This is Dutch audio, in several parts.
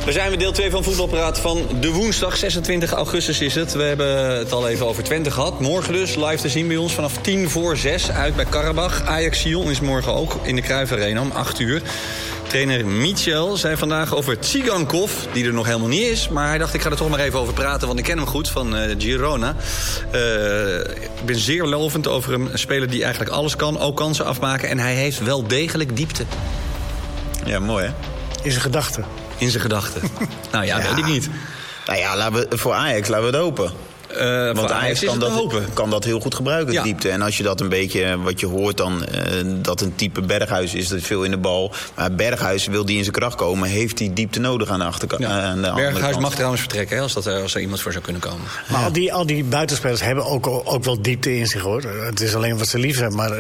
We zijn bij deel 2 van Voetbalpraat van de woensdag, 26 augustus is het. We hebben het al even over Twente gehad. Morgen dus live te zien bij ons vanaf 5:50 uit bij Karabach. Ajax-Sion is morgen ook in de Cruijff Arena om 8:00. Trainer Michel zei vandaag over Tsigankov, die er nog helemaal niet is. Maar hij dacht, ik ga er toch maar even over praten, want ik ken hem goed van Girona. Ik ben zeer lovend over hem. Een speler die eigenlijk alles kan, ook kansen afmaken. En hij heeft wel degelijk diepte. Ja, mooi hè? In zijn gedachten. In zijn gedachten. Nou ja, weet ik niet. Nou ja, voor Ajax laten we het hopen. Want Ajax kan dat heel goed gebruiken, de diepte. En als je dat een beetje, wat je hoort dan, dat een type Berghuis is, dat veel in de bal. Maar Berghuis, wil die in zijn kracht komen, heeft die diepte nodig aan de achterkant. Ja. Berghuis mag trouwens vertrekken, hè, als er iemand voor zou kunnen komen. Maar al die buitenspelers hebben ook wel diepte in zich, hoor. Het is alleen wat ze lief hebben, maar...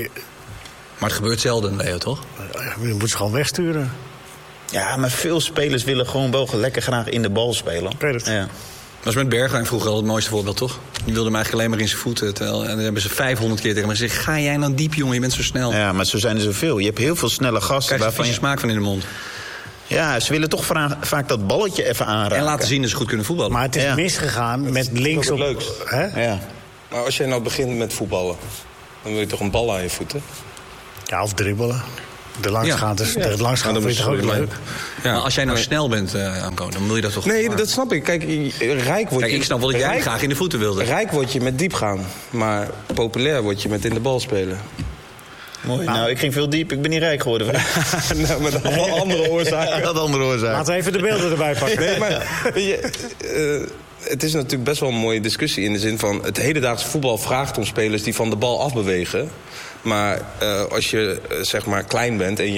Maar het gebeurt zelden, Leo, toch? Je moet ze gewoon wegsturen. Ja, maar veel spelers willen gewoon wel lekker graag in de bal spelen. Ja. Dat was met Bergwijn vroeger al het mooiste voorbeeld, toch? Die wilde hem eigenlijk alleen maar in zijn voeten. En dan hebben ze 500 keer tegen me gezegd, ga jij nou diep, jongen, je bent zo snel. Ja, maar zo zijn er zoveel. Je hebt heel veel snelle gasten. Krijg je een vieze smaak van in de mond. Ja, ze willen toch vaak dat balletje even aanraken. En laten zien dat ze goed kunnen voetballen. Maar het is misgegaan met links op... Leuk. Ja. Maar als jij nou begint met voetballen, dan wil je toch een bal aan je voeten? Ja, of dribbelen. De langsgaan, dus tegen het langsgaan vind je toch ook leuk. Ja, maar als jij nou snel bent, Anko, dan wil je dat toch... Nee, dat snap ik. Kijk, rijk word je... Kijk, ik snap wel dat jij graag in de voeten wilde. Rijk word je met diep gaan, maar populair word je met in de bal spelen. Mooi. Nou, ik ging veel diep. Ik ben niet rijk geworden. Nou, met andere oorzaken. Ja, dat andere oorzaken. Laten we even de beelden erbij pakken. Nee, maar weet je, het is natuurlijk best wel een mooie discussie in de zin van... het hedendaagse voetbal vraagt om spelers die van de bal afbewegen. Maar als je zeg maar klein bent en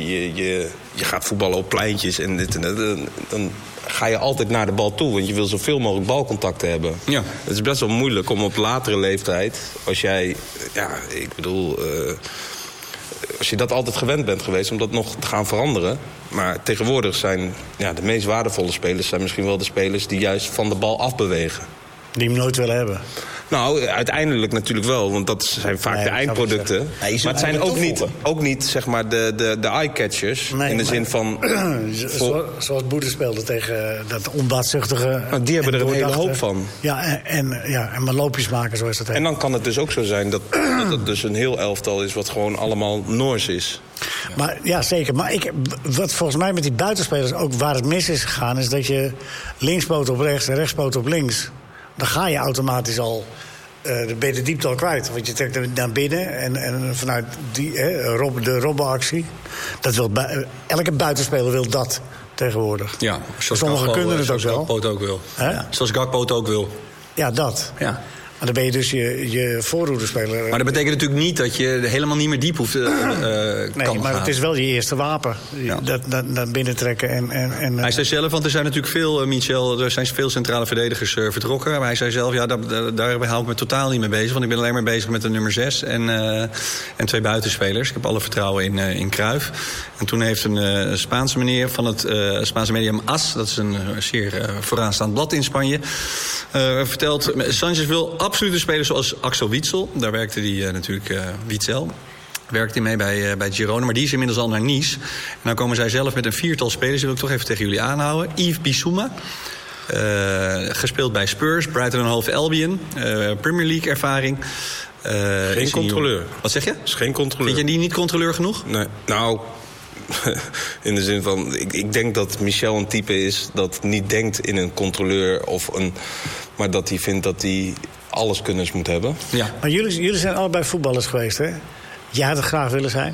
je gaat voetballen op pleintjes en dit en dat... dan ga je altijd naar de bal toe, want je wil zoveel mogelijk balcontacten hebben. Ja. Het is best wel moeilijk om op latere leeftijd, als jij... Ja, ik bedoel... als je dat altijd gewend bent geweest om dat nog te gaan veranderen. Maar tegenwoordig zijn de meest waardevolle spelers... zijn misschien wel de spelers die juist van de bal afbewegen. Die hem nooit willen hebben. Nou, uiteindelijk natuurlijk wel, want dat zijn vaak de eindproducten. Maar het zijn ook niet zeg maar de eye-catchers. Nee, in de zin van... Zoals Boete speelde tegen dat onbaatzuchtige... Nou, die hebben er een hele hoop van. Ja, en maar loopjes maken, zoals dat heet. En dan kan het dus ook zo zijn dat het dus een heel elftal is... wat gewoon allemaal Noors is. Maar, ja, zeker. Maar wat volgens mij met die buitenspelers ook waar het mis is gegaan... is dat je linkspoot op rechts en rechtspoot op links... dan ga je automatisch al ben je de diepte al kwijt. Want je trekt naar binnen en vanuit de robbenactie... elke buitenspeler wil dat tegenwoordig. Ja, sommigen kunnen het ook wel. Zoals Gakpo het ook wil. Ja, dat. Ja. Maar dan ben je dus je voorhoederspeler. Maar dat betekent natuurlijk niet dat je helemaal niet meer diep hoeft nee, maar het is wel je eerste wapen. Ja. Dat binnentrekken. En hij zei zelf, want er zijn natuurlijk er zijn veel centrale verdedigers vertrokken. Maar hij zei zelf, daar hou ik me totaal niet mee bezig. Want ik ben alleen maar bezig met de nummer 6 en 2 buitenspelers. Ik heb alle vertrouwen in Cruijff. En toen heeft een Spaanse meneer van het Spaanse medium AS... dat is een zeer vooraanstaand blad in Spanje... verteld, Sanchez wil absoluut een speler zoals Axel Witsel. Daar werkte hij natuurlijk, Witsel. Werkte hij mee bij Girona, maar die is inmiddels al naar Nice. En dan komen zij zelf met een 4-tal spelers... die wil ik toch even tegen jullie aanhouden. Yves Bissouma, gespeeld bij Spurs, Brighton & Hove Albion. Premier League ervaring. Geen controleur. Wat zeg je? Is geen controleur. Vind je die niet controleur genoeg? Nee, nou... in de zin van, ik denk dat Michel een type is... dat niet denkt in een controleur maar dat hij vindt dat hij alleskunners moet hebben. Ja. Maar jullie zijn allebei voetballers geweest, hè? Jij had het graag willen zijn.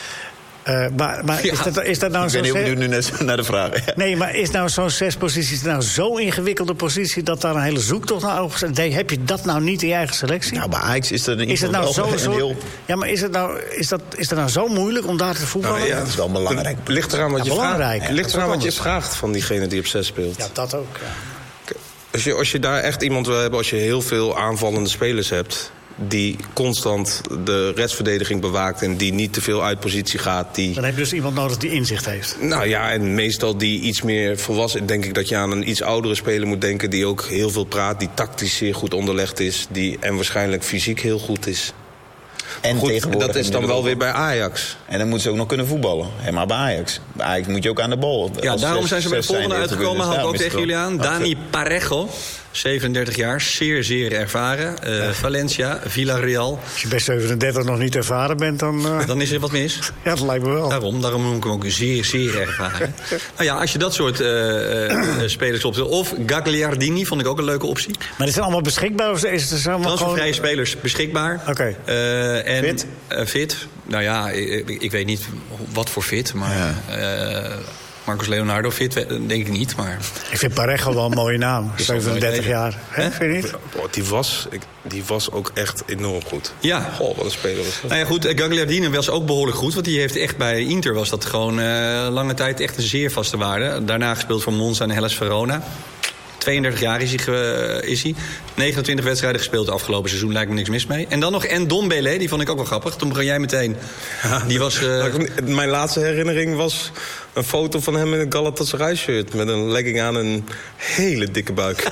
Maar is dat nou ik ben heel benieuwd nu naar de vraag. Ja. Nee, maar is nou zo'n 6 posities nou zo'n ingewikkelde positie... dat daar een hele zoektocht naar over is? Heb je dat nou niet in je eigen selectie? Nou, bij Ajax is dat is het nou zo... Ja, maar is het nou zo moeilijk om daar te voetballen? Nou, ja, dat is wel belangrijk. Ligt eraan wat je vraagt van diegene die op 6 speelt. Ja, dat ook, ja. Als je daar echt iemand wil hebben... als je heel veel aanvallende spelers hebt... die constant de restverdediging bewaakt... en die niet te veel uit positie gaat. Dan heb je dus iemand nodig die inzicht heeft. Nou ja, en meestal die iets meer volwassen... denk ik dat je aan een iets oudere speler moet denken... die ook heel veel praat, die tactisch zeer goed onderlegd is... en waarschijnlijk fysiek heel goed is. En goed, dat is dan wel weer bij Ajax. En dan moeten ze ook nog kunnen voetballen. Helemaal bij Ajax. Bij Ajax moet je ook aan de bal. Ja, daarom zijn ze bij de volgende uitgekomen. Had ik ook tegen jullie aan. Dani Parejo, 37 jaar, zeer ervaren. Valencia, Villarreal. Als je bij 37 nog niet ervaren bent, dan is er wat mis. Ja, dat lijkt me wel. Daarom noem ik hem ook zeer ervaren. Nou ja, als je dat soort spelers opzet. Of Gagliardini, vond ik ook een leuke optie. Maar die zijn allemaal beschikbaar? Of is het allemaal transfervrije spelers beschikbaar. Oké. Fit? Fit. Nou ja, ik weet niet wat voor fit, maar... Marcos Leonardo fit, denk ik niet, maar... Ik vind Parejo wel een mooie naam. 37 jaar. Vind je niet? Die was ook echt enorm goed. Ja. Goh, wat een speler was dat. Nou ja, goed, Gagliardini was ook behoorlijk goed. Want die heeft echt bij Inter was dat gewoon lange tijd echt een zeer vaste waarde. Daarna gespeeld voor Monza en Hellas Verona. 32 jaar is hij. 29 wedstrijden gespeeld het afgelopen seizoen. Lijkt me niks mis mee. En dan nog Ndombele, die vond ik ook wel grappig. Toen begon jij meteen. Die was, mijn laatste herinnering was een foto van hem in een Galatasaray-shirt. Met een legging aan en een hele dikke buik.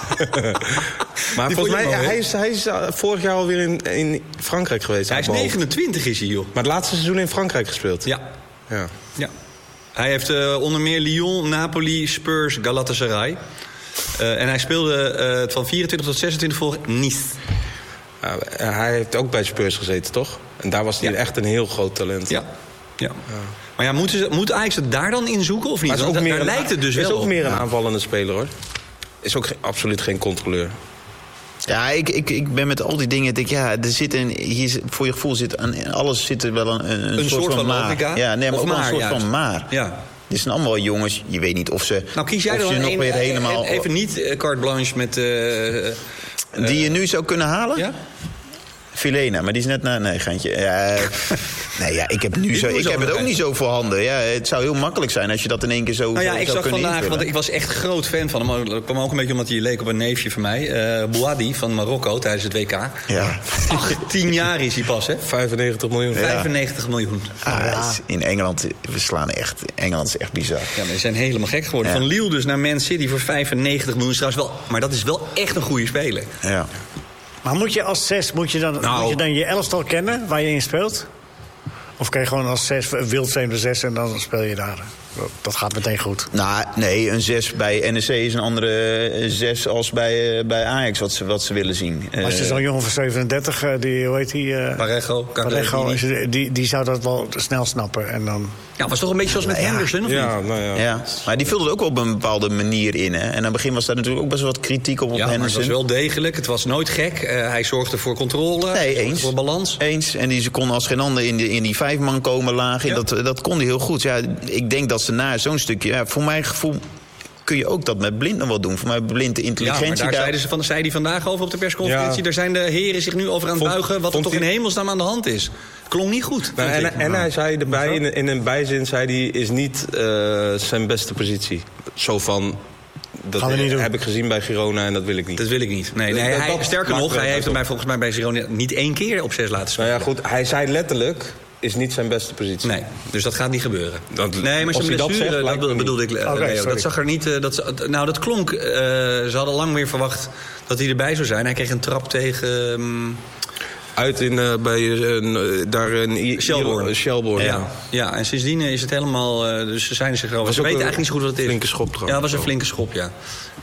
Maar volgens mij, hij is vorig jaar alweer in Frankrijk geweest. Hij is 29 is hij, joh. Maar het laatste seizoen in Frankrijk gespeeld. Ja. Hij heeft onder meer Lyon, Napoli, Spurs, Galatasaray... en hij speelde van 24 tot 26 voor Nice. Hij heeft ook bij Spurs gezeten, toch? En daar was hij echt een heel groot talent. Ja. Maar ja, moet Ajax het daar dan in zoeken of niet? Want daar lijkt het dus wel op. Is ook meer een aanvallende speler, hoor. Is ook absoluut geen controleur. Ja, ik ben met al die dingen... er zit hier voor je gevoel alles zit er wel een soort van logica. Ja, nee, maar ook wel een soort van maar. Ja. Dit zijn allemaal jongens, je weet niet of ze... Nou, kies jij dan nog weer helemaal... Even niet carte blanche met... die je nu zou kunnen halen? Ja? Filena, maar die is net naar... Nee, geintje. Ik heb het ook niet zo voorhanden. Ja, het zou heel makkelijk zijn als je dat in één keer zo Nou ja, zo ik zag vandaag, invullen. want ik was echt groot fan van hem. Dat kwam ook een beetje omdat hij leek op een neefje van mij. Bouadi van Marokko tijdens het WK. Ja. 18 jaar is hij pas, hè? 95 miljoen. 95 miljoen. In Engeland, we slaan echt... Engeland is echt bizar. Ja, maar ze zijn helemaal gek geworden. Ja. Van Lille dus naar Man City voor 95 miljoen. Trouwens wel, maar dat is wel echt een goede speler. Ja. Maar moet je als 6 moet je dan je elftal kennen waar je in speelt? Of kan je gewoon als 6 wildvreemde 6 en dan speel je daar? Dat gaat meteen goed. Nou, nee, een 6 bij NEC is een andere 6 als bij Ajax, wat ze willen zien. Als je zo'n jongen van 37, hoe heet die? Parejo, die zou dat wel snel snappen. En dan... Ja, was toch een beetje zoals met Henderson, of niet? Ja, maar die vulde het ook wel op een bepaalde manier in. Hè? En aan het begin was daar natuurlijk ook best wel wat kritiek op Henderson. Maar het was wel degelijk. Het was nooit gek. Hij zorgde voor controle, voor balans. Eens. En die kon als geen ander in die 5-man komen laag. Ja. Dat kon hij heel goed. Ja, ik denk dat ze na zo'n stukje... Ja, voor mijn gevoel kun je ook dat met Blind nog wel doen. Voor mij Blind de intelligentie. Ja, maar daar zei hij vandaag over op de persconferentie. Ja. Daar zijn de heren zich nu over aan het buigen... wat er toch in hemelsnaam aan de hand is. Klonk niet goed. Nou, en hij zei erbij, in een bijzin zei hij... is niet zijn beste positie. Zo van... Dat heb ik gezien bij Girona en dat wil ik niet. Dat wil ik niet. Nee, sterker nog, hij heeft hem volgens mij bij Girona niet 1 keer op 6 laten spelen. Nou ja, goed, hij zei letterlijk... is niet zijn beste positie. Nee, dus dat gaat niet gebeuren. Nee, maar zijn blessure, dat bedoelde ik, Leo. Dat zag er niet... dat klonk... ze hadden lang weer verwacht dat hij erbij zou zijn. Hij kreeg een trap tegen... uit daar in Shelbourne. Ja, en sindsdien is het helemaal... dus ze zijn zich erover. Ze weten eigenlijk niet zo goed wat het is. Flinke schop trouwens. Ja, dat was een flinke schop, ja.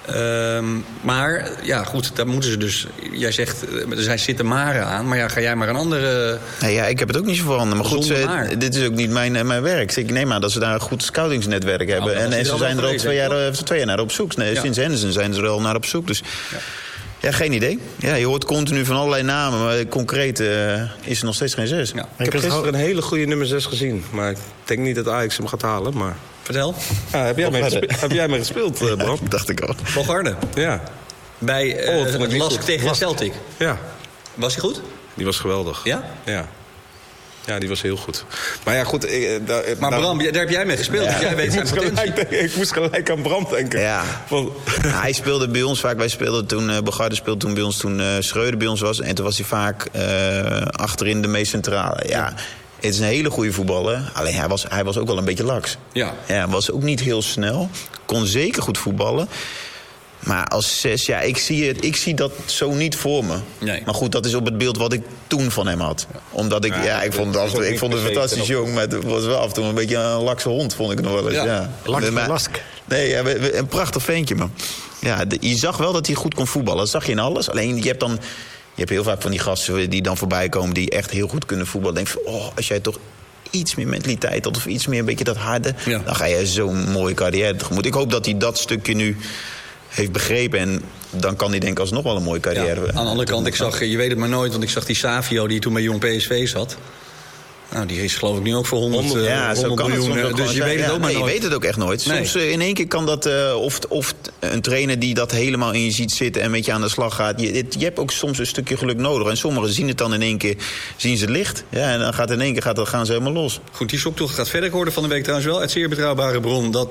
Maar ja, goed, daar moeten ze dus... Jij zegt, zij zitten maren aan. Maar ja, ga jij maar een andere... Nee, ja, ik heb het ook niet zo voorhanden. Maar goed, dit is ook niet mijn werk. Ik neem aan dat ze daar een goed scoutingsnetwerk hebben. En ze zijn er al 2 jaar naar op zoek. Nee, sinds Henderson zijn ze er al naar op zoek. Dus... Ja, geen idee. Ja, je hoort continu van allerlei namen, maar concreet is er nog steeds geen 6. Ja. Ik heb gisteren een hele goede nummer 6 gezien. Maar ik denk niet dat Ajax hem gaat halen. Maar... Vertel. Ja, heb jij mee gespeeld, Bram? Ja, dacht ik al. Bogarde. Ja. Bij Lask tegen Celtic. Ja. Was hij goed? Die was geweldig. Ja? Ja. Ja, die was heel goed. Maar ja, goed... Maar Bram, daar heb jij mee gespeeld. Ja. Dus jij weet zijn potentie. Ik moest gelijk aan Bram denken. Ja. Hij speelde bij ons vaak. Wij speelden toen... Bogarde speelde toen bij ons toen Schreuder bij ons was. En toen was hij vaak achterin de meest centrale. Ja. Het is een hele goede voetballer. Alleen hij was ook wel een beetje laks. Ja. Hij was ook niet heel snel. Kon zeker goed voetballen. Maar als 6, ja, ik zie dat zo niet voor me. Nee. Maar goed, dat is op het beeld wat ik toen van hem had. Omdat ik vond het fantastisch jong, maar het was wel af en toe een beetje een lakse hond, vond ik nog wel eens. Ja. Lask. Nee, een prachtig ventje, man. Ja, je zag wel dat hij goed kon voetballen. Dat zag je in alles. Alleen, je hebt heel vaak van die gasten die dan voorbij komen, die echt heel goed kunnen voetballen. Denk van, als jij toch iets meer mentaliteit had of iets meer een beetje dat harde, dan ga je zo'n mooie carrière tegemoet. Ik hoop dat hij dat stukje nu heeft begrepen en dan kan hij denk ik alsnog wel een mooie carrière. Ja, aan de andere kant, je weet het maar nooit, want ik zag die Savio die toen bij Jong PSV zat. Nou, die is geloof ik nu ook voor 100 miljoen. Dus je weet het ook maar nooit. Je weet het ook echt nooit. Soms in één keer kan dat, of een trainer die dat helemaal in je ziet zitten en met je aan de slag gaat. Je hebt ook soms een stukje geluk nodig. En sommigen zien het dan in één keer, zien ze het licht. Ja, en dan gaat in één keer gaan ze helemaal los. Goed, die zoektocht gaat verder. Ik hoorde van de week trouwens wel uit zeer betrouwbare bron dat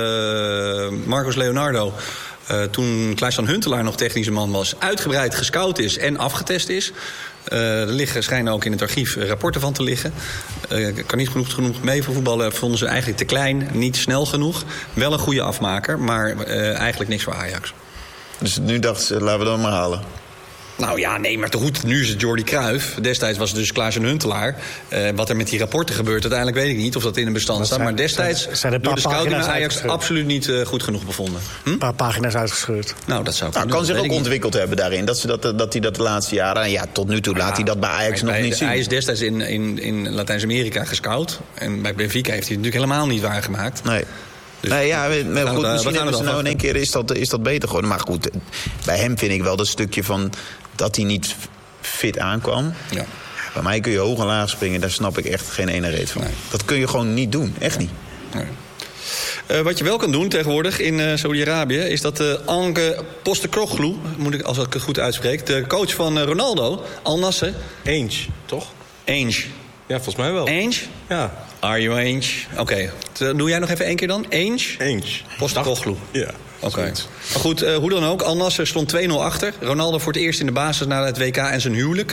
Marcos Leonardo, toen Klaas-Jan Huntelaar nog technische man was, uitgebreid gescout is en afgetest is. Er schijnen ook in het archief rapporten van te liggen. Kan niet genoeg mee voor voetballen. Vonden ze eigenlijk te klein, niet snel genoeg. Wel een goede afmaker, maar eigenlijk niks voor Ajax. Dus nu dachten ze, laten we dat maar halen. Nou ja, nee, maar te goed. Nu is het Jordi Cruijff. Destijds was het dus Klaas-Jan Huntelaar. Wat er met die rapporten gebeurt, uiteindelijk weet ik niet of dat in een bestand staat. Maar destijds door de scouting naar Ajax absoluut niet goed genoeg bevonden. Een paar pagina's uitgescheurd. Nou, dat zou kan zich ook ontwikkeld hebben daarin. Dat hij dat de laatste jaren, ja, tot nu toe laat hij dat bij Ajax nog niet zien. Hij is destijds in Latijns-Amerika gescout. En bij Benfica heeft hij het natuurlijk helemaal niet waargemaakt. Nee. Dus maar goed, misschien hebben ze nou in één keer is dat beter geworden. Maar goed, bij hem vind ik wel dat stukje van dat hij niet fit aankwam. Ja. Bij mij kun je hoog en laag springen, daar snap ik echt geen ene reet van. Nee. Dat kun je gewoon niet doen, echt niet. Nee. Wat je wel kan doen tegenwoordig in Saudi-Arabië is dat Ange Postecoglou, als ik het goed uitspreek, de coach van Ronaldo, Al Nassr. Ainge, toch? Ainge. Ja, volgens mij wel. Ainge? Ja. Are you Ainge? Oké. Doe jij nog even één keer dan? Ainge? Postecoglou. Ja. Oké. Maar goed, hoe dan ook. Al Nassr stond 2-0 achter. Ronaldo voor het eerst in de basis na het WK en zijn huwelijk.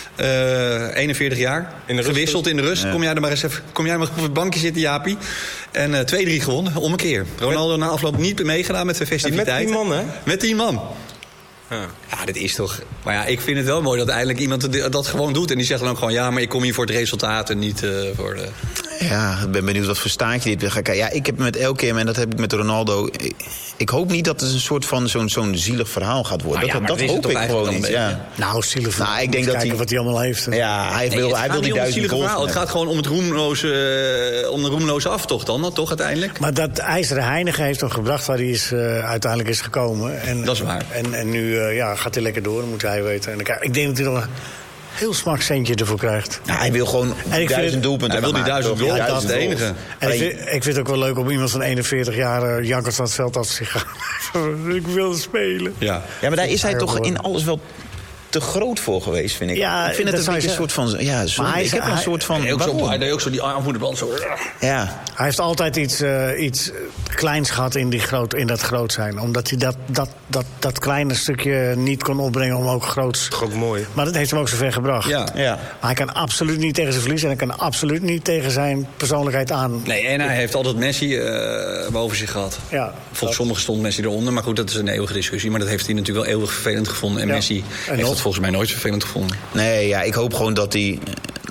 41 jaar. Gewisseld in de rust. Ja. Kom jij maar op het bankje zitten, Jaapie. En 2-3 gewonnen, om een keer. Ronaldo na afloop niet meegedaan met de festiviteiten. Met 10 man, hè? Met 10 man. Ja, dit is toch... Maar ja, ik vind het wel mooi dat eindelijk iemand dat gewoon doet. En die zegt dan ook gewoon, ja, maar ik kom hier voor het resultaat en niet voor de... Ja, ik ben benieuwd wat voor staartje dit gaat krijgen. Ja, ik heb met elke keer, en dat heb ik met Ronaldo... Ik hoop niet dat het een soort van zo'n zielig verhaal gaat worden. Nou ja, dat hoop ik gewoon niet. Ja. Nou, zielig verhaal. Ik denk dat kijken wat hij allemaal heeft. Ja, hij wil die 1000 goals. Het gaat gewoon om om de roemloze aftocht dan, toch uiteindelijk? Maar dat ijzeren Heineken heeft hem gebracht waar hij uiteindelijk is gekomen. En, dat is waar. En nu gaat hij lekker door, dat moet hij weten. En ik denk dat hij nog een heel smak centje ervoor krijgt. Ja, hij wil gewoon 1000 doelpunten. Hij wil die 1000 goals, dat is het enige. En ik vind het ook wel leuk om iemand van 41 jaar jankers van het veld af te zien gaan. Ik wil spelen. Ja, maar daar is hij toch in alles wel te groot voor geweest, vind ik. Ja, ik vind het een beetje een soort van... Ja, ik heb een soort van... Hij deed ook zo die armvoederband zo... Ja. Hij heeft altijd iets kleins gehad in dat groot zijn. Omdat hij dat kleine stukje niet kon opbrengen om ook groots... Ook mooi. Maar dat heeft hem ook zover gebracht. Ja. Maar hij kan absoluut niet tegen zijn verlies... en hij kan absoluut niet tegen zijn persoonlijkheid aan. Nee, en hij heeft altijd Messi boven zich gehad. Ja, volgens sommigen stond Messi eronder. Maar goed, dat is een eeuwige discussie. Maar dat heeft hij natuurlijk wel eeuwig vervelend gevonden. En Messi heeft dat volgens mij nooit vervelend gevonden. Nee, ja, ik hoop gewoon dat hij...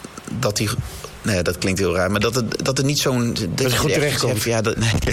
Nee, dat klinkt heel raar. Maar dat het niet zo'n... Dat het goed terecht komt. Ja,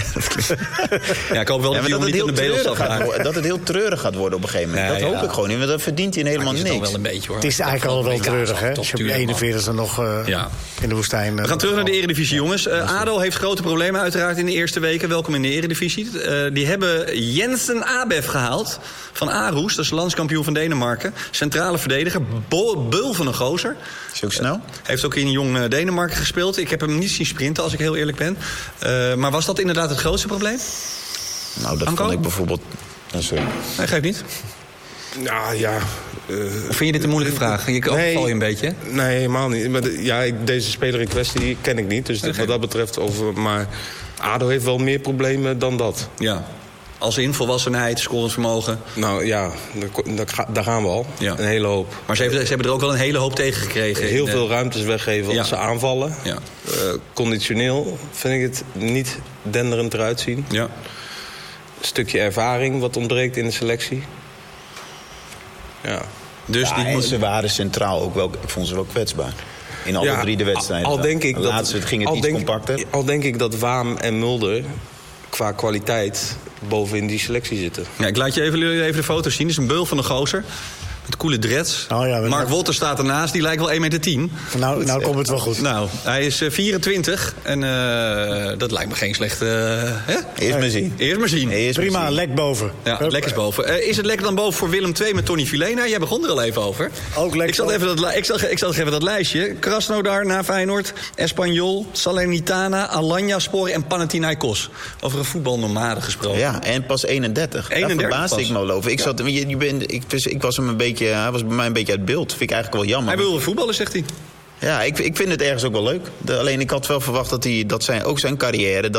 ik hoop wel dat hij niet in de bedel gaat. Dat het heel treurig gaat worden op een gegeven moment. Dat hoop ik gewoon niet, want dat verdient hij helemaal niks. Wel een beetje, hoor. Het is eigenlijk al wel treurig, hè? Als je op je 41 er nog in de woestijn... We gaan terug naar de Eredivisie, jongens. ADO heeft grote problemen uiteraard in de eerste weken. Welkom in de Eredivisie. Die hebben Jensen Abef gehaald van Aarhus. Dat is de landskampioen van Denemarken. Centrale verdediger. Beul van een gozer. Is ook snel. Heeft ook in Jong Denemarken gespeeld. Ik heb hem niet zien sprinten, als ik heel eerlijk ben. Maar was dat inderdaad het grootste probleem? Nou, dat vond ik bijvoorbeeld... Sorry. Nee, geef niet. Nou ja... Of vind je dit een moeilijke vraag? Je overval je een beetje? Nee, helemaal niet. Maar deze speler in kwestie ken ik niet. Dus wat dat betreft... Maar ADO heeft wel meer problemen dan dat. Ja. Als in volwassenheid, scorensvermogen. Nou ja, daar gaan we al. Ja. Een hele hoop. Maar ze hebben er ook wel een hele hoop tegen gekregen. Heel veel ruimtes weggeven als ze aanvallen. Ja. Conditioneel vind ik het niet denderend eruit zien. Ja. stukje ervaring wat ontbreekt in de selectie. Ja. Dus en ze waren centraal ook wel, ik vond ze wel kwetsbaar. In alle 3 de wedstrijden. Al denk ik laatste ging het iets compacter. Al denk ik dat Waam en Mulder qua kwaliteit bovenin die selectie zitten. Ja, ik laat jullie even de foto's zien. Dit is een beul van de gozer. Met coole dreads. Mark Wolter staat ernaast. Die lijkt wel 1,10 meter. Nou komt het wel goed. Nou, hij is 24. En dat lijkt me geen slechte... Eerst maar zien. Prima, lek boven. Ja, lek is boven. Is het lek dan boven voor Willem II met Tony Vilena? Jij begon er al even over. Ook lek. Ik zag even dat lijstje. Krasnodar na Feyenoord. Espanyol, Salernitana, Alanyaspor en Panathinaikos. Over een voetbalnomade gesproken. Ja, en pas 31. Daar verbaasde ik me al over. Ik was hem een beetje... Hij was bij mij een beetje uit beeld. Vind ik eigenlijk wel jammer. Hij wilde voetballen, zegt hij. Ja, ik vind het ergens ook wel leuk. Alleen ik had wel verwacht dat zijn carrière...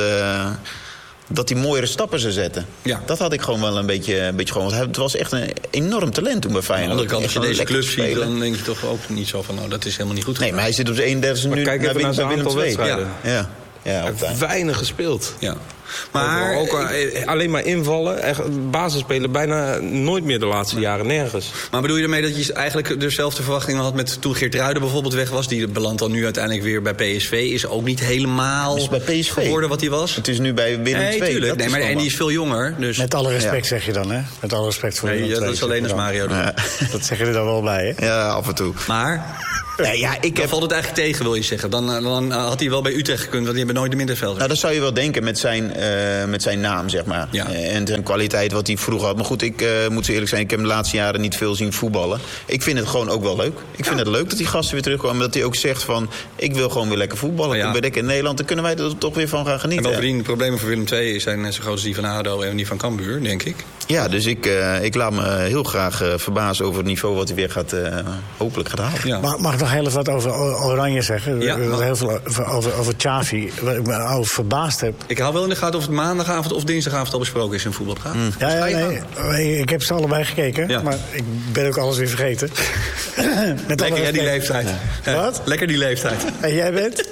dat hij mooiere stappen zou zetten. Ja. Dat had ik gewoon wel een beetje gewoon. Want het was echt een enorm talent toen bij Feyenoord. Aan de andere kant, als je deze club ziet, dan denk je toch ook niet zo van... dat is helemaal niet goed. Nee, maar hij zit op zijn 31e nu kijk even naar zijn aantal wedstrijden. Ja. Hij heeft weinig gespeeld. Ja. Maar ook alleen maar invallen. Echt, basisspelen bijna nooit meer de laatste jaren, nergens. Maar bedoel je ermee dat je eigenlijk dezelfde verwachtingen had met toen Geert Ruijden bijvoorbeeld weg was? Die belandt dan nu uiteindelijk weer bij PSV. Is ook niet helemaal bij PSV geworden wat hij was. Het is nu bij Willem II. Tuurlijk. Nee, maar en die is veel jonger. Dus... Met alle respect zeg je dan, hè? Met alle respect voor Willem II. Dat is alleen als Mario. Ja. Dat zeggen er dan wel bij, hè? Ja, af en toe. Maar... Dan valt het eigenlijk tegen, wil je zeggen. Dan had hij wel bij Utrecht gekund, want die hebben nooit de middenvelder. Nou, dat zou je wel denken met zijn naam, zeg maar. Ja. En zijn kwaliteit wat hij vroeger had. Maar goed, ik moet zo eerlijk zijn, ik heb hem de laatste jaren niet veel zien voetballen. Ik vind het gewoon ook wel leuk. Ik vind het leuk dat die gasten weer terugkomen. Dat hij ook zegt van, ik wil gewoon weer lekker voetballen. Ja. Dan ben ik in Nederland, dan kunnen wij er toch weer van gaan genieten. En bovendien, de problemen voor Willem II zijn net zo groot als die van ADO en die van Cambuur, denk ik. Ja, dus ik laat me heel graag verbazen over het niveau wat hij weer hopelijk gaat halen. Ja. Mag ik nog heel even wat over Oranje zeggen? Ja, heel veel over Xavi, waar ik me over verbaasd heb. Ik hou wel in de gaten of het maandagavond of dinsdagavond al besproken is in voetbalpraat. Nee, ik heb ze allebei gekeken, maar ik ben ook alles weer vergeten. Lekker die leeftijd. Wat? Lekker die leeftijd. En jij bent?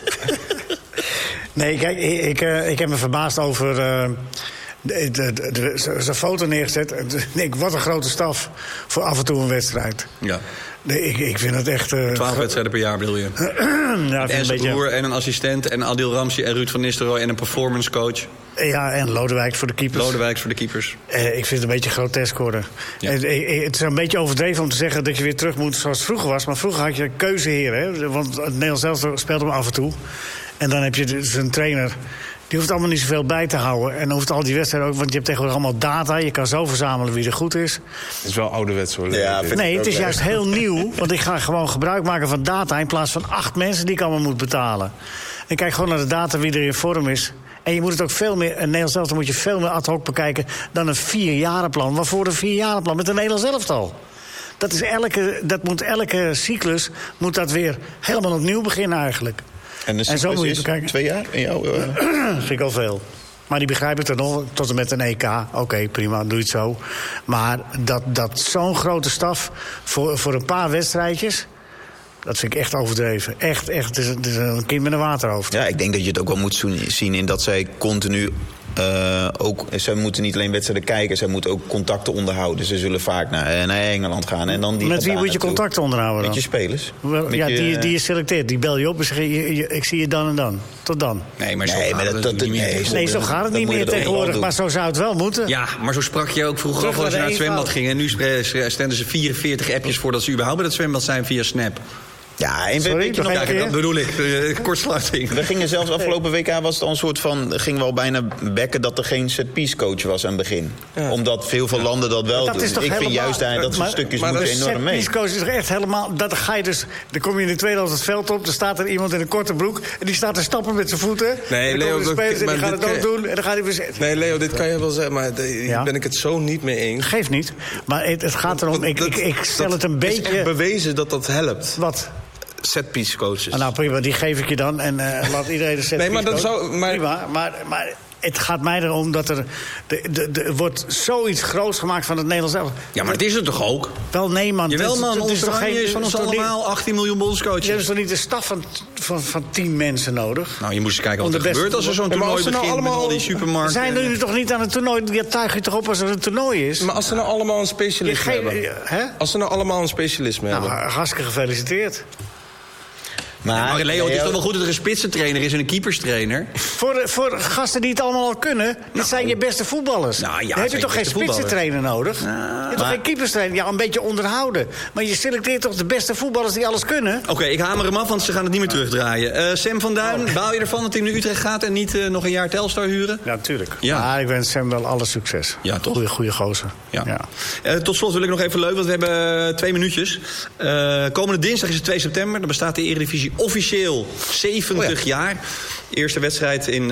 Nee, kijk, ik heb me verbaasd over... zijn foto neergezet. Ik wat een grote staf voor af en toe een wedstrijd. Ja. Nee, ik vind het echt... 12 wedstrijden per jaar bedoel je? Ja, en zijn broer en een assistent en Adil Ramsi en Ruud van Nistelrooy en een performance coach. Ja, en Lodewijk voor de keepers. Ik vind het een beetje grotesk worden. Ja. Het is een beetje overdreven om te zeggen dat je weer terug moet zoals het vroeger was. Maar vroeger had je keuzeheren. Hè? Want het Nederlands elftal speelde hem af en toe. En dan heb je dus een trainer... Die hoeft allemaal niet zoveel bij te houden. En hoeft al die wedstrijden ook... Want je hebt tegenwoordig allemaal data. Je kan zo verzamelen wie er goed is. Het is wel ouderwets hoor. Ja, nee, het is juist heel nieuw. Want ik ga gewoon gebruik maken van data... in plaats van 8 mensen die ik allemaal moet betalen. En kijk gewoon naar de data wie er in vorm is. En je moet het ook veel meer... Een Nederlands elftal moet je veel meer ad hoc bekijken... dan een 4-jarenplan. Waarvoor een 4-jarenplan met een Nederlands elftal? Dat moet elke cyclus... moet dat weer helemaal opnieuw beginnen eigenlijk. En zo moet je bekijken. 2 jaar in jouw... vind ik al veel. Maar die begrijp ik er nog tot en met een EK. Oké, prima, doe je het zo. Maar dat zo'n grote staf voor een paar wedstrijdjes... dat vind ik echt overdreven. Echt. Het is een kind met een waterhoofd. Ja, ik denk dat je het ook wel moet zien in dat zij continu... zij moeten niet alleen wedstrijden kijken, zij moeten ook contacten onderhouden. Ze zullen vaak naar Engeland gaan. En dan met wie moet je contacten onderhouden dan? Met je spelers. Die je selecteert. Die bel je op en zeg ik zie je dan en dan. Tot dan. Nee, maar zo gaat het niet meer tegenwoordig. Maar zo zou het wel moeten. Ja, maar zo sprak je ook vroeger af als je naar het zwembad ging. En nu stellen ze 44 appjes voordat ze überhaupt bij het zwembad zijn via Snap. Ja, en dat bedoel ik. Kortsluiting. We gingen zelfs afgelopen WK was het al een soort van... gingen we al bijna bekken dat er geen set-piece coach was aan het begin. Ja. Omdat veel landen dat wel doen. Ik vind juist dat soort stukjes moeten enorm mee. Set-piece coach is toch echt helemaal... Dan kom je in de tweede helft het veld op. Dan staat er iemand in een korte broek. En die staat te stappen met zijn voeten. Nee, Leo, die gaat het ook doen. En dan gaat hij weer zetten. Nee, Leo, dit kan je wel zeggen. Maar hier ben ik het zo niet mee eens. Geeft niet. Maar het gaat erom... Ik stel het een beetje... Het is bewezen dat helpt. Wat? Setpiece coaches. Nou prima, die geef ik je dan. En laat iedereen de setpiece maar dat zou... Prima, maar het gaat mij erom dat er wordt zoiets groots gemaakt van het Nederlands elftal. Ja, maar het is het toch ook? Wel, nee, man. Jawel, man. Ons Oranje is van ons allemaal 18 miljoen bondscoaches. Je hebt toch niet een staf van 10 mensen nodig? Nou, je moet eens kijken wat er gebeurt als er zo'n toernooi begint met al die supermarkten. Zijn er nu toch niet aan het toernooi? Je tuig je toch op als er een toernooi is? Maar als ze nou allemaal een specialisme hebben. Als ze nou allemaal een specialisme hebben. Hartstikke gefeliciteerd. Maar Leo, het is toch wel goed dat er een spitsentrainer is en een keeperstrainer? Voor gasten die het allemaal al kunnen, dit zijn je beste voetballers. Nou, ja, dan heb je toch geen spitsentrainer nodig? Je hebt toch geen keeperstrainer? Ja, een beetje onderhouden. Maar je selecteert toch de beste voetballers die alles kunnen? Oké, ik hamer hem af, want ze gaan het niet meer terugdraaien. Sam van Duin, baal je ervan dat hij naar Utrecht gaat en niet nog een jaar Telstar huren? Ja, natuurlijk. Ja. Maar ik wens Sam wel alle succes. Ja, toch? Goeie gozer. Ja. Tot slot wil ik nog even leuk, want we hebben 2 minuutjes. Komende dinsdag is het 2 september. Dan bestaat de Eredivisie officieel 70 jaar. Eerste wedstrijd in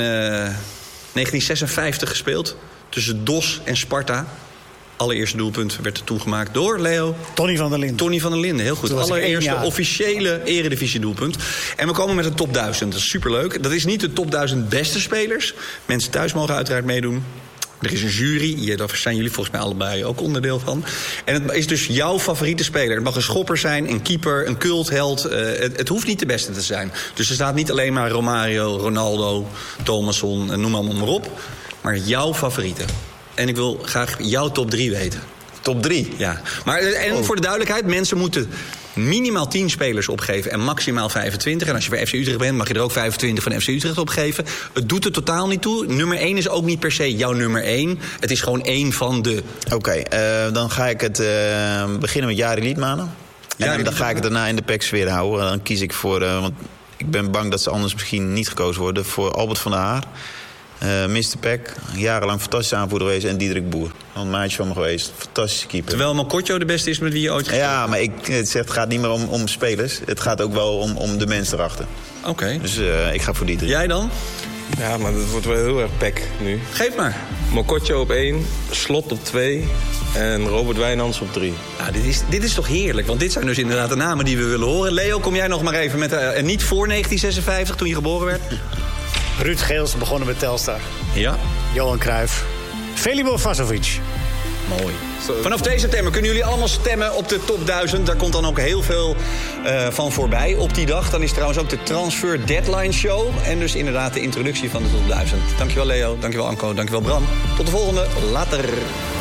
1956 gespeeld. Tussen DOS en Sparta. Allereerste doelpunt werd er toegemaakt door Leo. Tony van der Linden, heel goed. Allereerste officiële Eredivisie doelpunt. En we komen met een top 1000. Dat is superleuk. Dat is niet de top 1000 beste spelers. Mensen thuis mogen uiteraard meedoen. Er is een jury, daar zijn jullie volgens mij allebei ook onderdeel van. En het is dus jouw favoriete speler. Het mag een schopper zijn, een keeper, een cultheld. Het hoeft niet de beste te zijn. Dus er staat niet alleen maar Romario, Ronaldo, Thomasson, noem allemaal maar op. Maar jouw favoriete. En ik wil graag jouw top 3 weten. Top 3? Ja. Maar, voor de duidelijkheid, mensen moeten minimaal 10 spelers opgeven en maximaal 25. En als je bij FC Utrecht bent, mag je er ook 25 van FC Utrecht opgeven. Het doet er totaal niet toe. Nummer 1 is ook niet per se jouw nummer 1. Het is gewoon 1 van de... Oké, dan ga ik het beginnen met Jari Liedmanen. En dan ga ik het daarna in de PEC-sfeer houden. Dan kies ik voor, want ik ben bang dat ze anders misschien niet gekozen worden, voor Albert van der Haar. Mr. Peck, jarenlang fantastische aanvoerder geweest. En Diederik Boer, een maatje van me geweest. Fantastische keeper. Terwijl Mokotjo de beste is met wie je ooit gespeeld. Ja, maar het gaat niet meer om spelers. Het gaat ook wel om de mensen erachter. Oké. Dus ik ga voor die 3. Jij dan? Ja, maar dat wordt wel heel erg Peck nu. Geef maar. Mokotjo op 1, Slot op 2 en Robert Wijnands op 3. Nou, dit is toch heerlijk, want dit zijn dus inderdaad de namen die we willen horen. Leo, kom jij nog maar even met niet voor 1956, toen je geboren werd? Ruud Geels begonnen met Telstar. Ja. Johan Cruijff. Velibor Vasovic. Mooi. Vanaf 2 september kunnen jullie allemaal stemmen op de top 1000. Daar komt dan ook heel veel van voorbij op die dag. Dan is trouwens ook de Transfer Deadline Show. En dus inderdaad de introductie van de top 1000. Dankjewel Leo, dankjewel Anko, dankjewel Bram. Tot de volgende. Later.